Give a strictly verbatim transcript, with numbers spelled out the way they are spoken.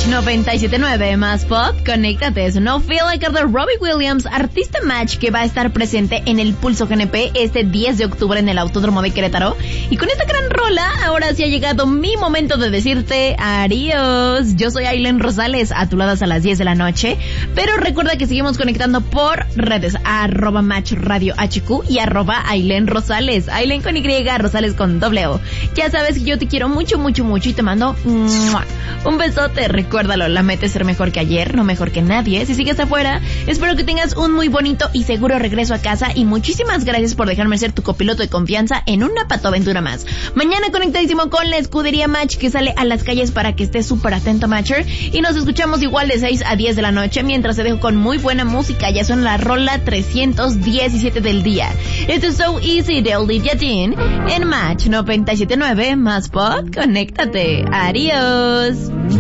noventa y siete punto nueve más pop, conéctate. Es No Feel Like It de Robbie Williams, artista Match, que va a estar presente en el Pulso G N P este diez de octubre en el Autódromo de Querétaro. Y con esta gran rola, ahora sí ha llegado mi momento de decirte adiós. Yo soy Ailen Rosales, a tu lado hasta las diez de la noche. Pero recuerda que seguimos conectando por redes, arroba Match Radio H Q y arroba Ailen Rosales. Ailen con Y, Rosales con doble O. Ya sabes que yo te quiero mucho, mucho, mucho y te mando ¡mua! Un besote. Recuérdalo, la meta es ser mejor que ayer, no mejor que nadie. Si sigues afuera, espero que tengas un muy bonito y seguro regreso a casa y muchísimas gracias por dejarme ser tu copiloto de confianza en una patoaventura más. Mañana conectadísimo con la escudería Match, que sale a las calles para que estés súper atento, Matcher, y nos escuchamos igual de seis a diez de la noche, mientras te dejo con muy buena música. Ya son la rola trescientos diecisiete del día. Esto es So Easy de Olivia Dean en Match noventa y siete punto nueve más pop. Conéctate. Adiós.